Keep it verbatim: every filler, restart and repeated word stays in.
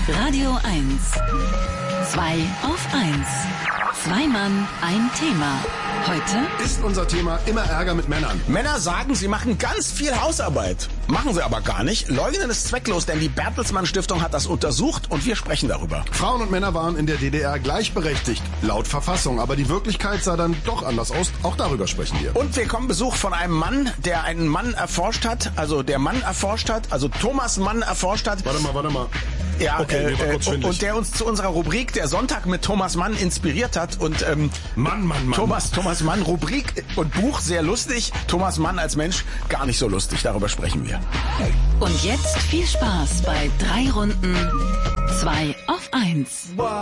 Radio eins. Zwei auf eins. Zwei Mann, ein Thema. Heute ist unser Thema immer Ärger mit Männern. Männer sagen, sie machen ganz viel Hausarbeit. Machen sie aber gar nicht. Leugnen ist zwecklos, denn die Bertelsmann Stiftung hat das untersucht und wir sprechen darüber. Frauen und Männer waren in der D D R gleichberechtigt, laut Verfassung. Aber die Wirklichkeit sah dann doch anders aus. Auch darüber sprechen wir. Und wir bekommen Besuch von einem Mann, der einen Mann erforscht hat. Also der Mann erforscht hat, also Thomas Mann erforscht hat. Warte mal, warte mal. Ja, okay, äh, kurz äh, und der uns zu unserer Rubrik Der Sonntag mit Thomas Mann inspiriert hat. Und ähm, Mann, Mann, Mann. Thomas, Thomas Mann, Rubrik und Buch sehr lustig. Thomas Mann als Mensch gar nicht so lustig. Darüber sprechen wir. und jetzt viel Spaß bei drei Runden zwei auf eins.